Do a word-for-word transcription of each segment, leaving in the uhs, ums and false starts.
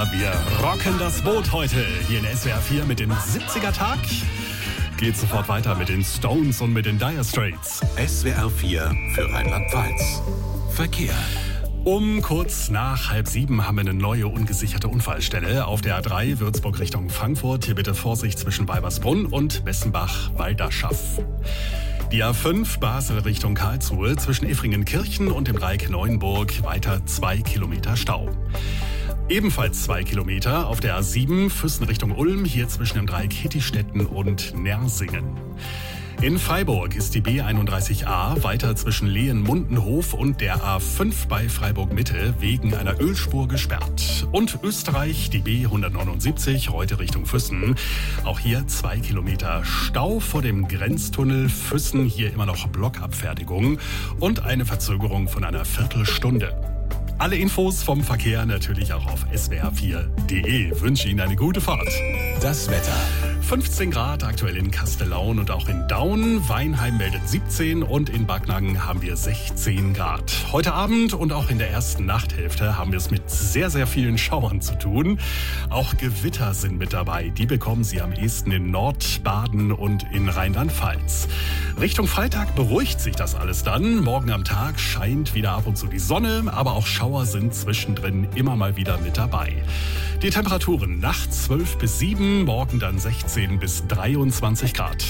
Ja, wir rocken das Boot heute hier in S W R vier mit dem siebziger-Tag. Geht sofort weiter mit den Stones und mit den Dire Straits. S W R vier für Rheinland-Pfalz. Verkehr. Um kurz nach halb sieben haben wir eine neue ungesicherte Unfallstelle auf der A drei Würzburg Richtung Frankfurt. Hier bitte Vorsicht zwischen Weibersbrunn und Bessenbach-Walderschaff. Die A fünf Basel Richtung Karlsruhe zwischen Effringen-Kirchen und dem Dreieck Neuenburg weiter zwei Kilometer Stau. Ebenfalls zwei Kilometer auf der A sieben Füssen Richtung Ulm, hier zwischen dem Dreieck Hittistetten und Nersingen. In Freiburg ist die B einunddreißig A weiter zwischen Lehen-Mundenhof und der A fünf bei Freiburg-Mitte wegen einer Ölspur gesperrt. Und Österreich, die B hundertneunundsiebzig, heute Richtung Füssen. Auch hier zwei Kilometer Stau vor dem Grenztunnel Füssen, hier immer noch Blockabfertigung und eine Verzögerung von einer Viertelstunde. Alle Infos vom Verkehr natürlich auch auf S W R vier punkt de. Wünsche Ihnen eine gute Fahrt. Das Wetter. fünfzehn Grad aktuell in Kastellaun und auch in Daun. Weinheim meldet siebzehn und in Backnang haben wir sechzehn Grad. Heute Abend und auch in der ersten Nachthälfte haben wir es mit sehr, sehr vielen Schauern zu tun. Auch Gewitter sind mit dabei. Die bekommen Sie am ehesten in Nordbaden und in Rheinland-Pfalz. Richtung Freitag beruhigt sich das alles dann. Morgen am Tag scheint wieder ab und zu die Sonne, aber auch Schauer sind zwischendrin immer mal wieder mit dabei. Die Temperaturen nachts zwölf bis sieben, morgen dann sechzehn bis dreiundzwanzig Grad.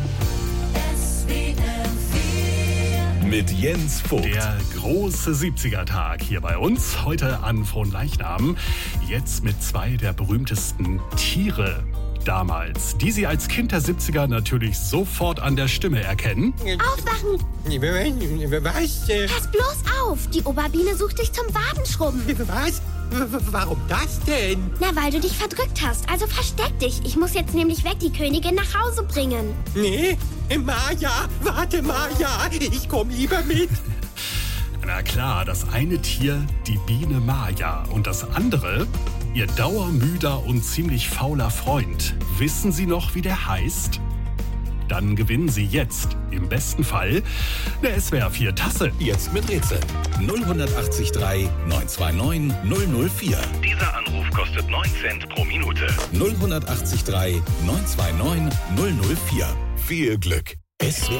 Mit Jens Vogt. Der große siebziger-Tag hier bei uns. Heute an Fronleichnam. Jetzt mit zwei der berühmtesten Tiere damals, die Sie als Kind der siebziger natürlich sofort an der Stimme erkennen. Aufwachen! Was? Pass bloß auf! Die Oberbiene sucht dich zum Wadenschrubben. Was? Warum das denn? Na, weil du dich verdrückt hast. Also versteck dich. Ich muss jetzt nämlich weg die Königin nach Hause bringen. Nee, Maja, warte Maja, ich komm lieber mit. Na klar, das eine Tier, die Biene Maja, und das andere, ihr dauermüder und ziemlich fauler Freund. Wissen Sie noch, wie der heißt? Dann gewinnen Sie jetzt, im besten Fall, eine S W R vier Tasse. Jetzt mit Rätsel. null acht drei neun zwei neun null null vier. Dieser Anruf kostet neun Cent pro Minute. null acht drei neun zwei neun null null vier. Viel Glück. S W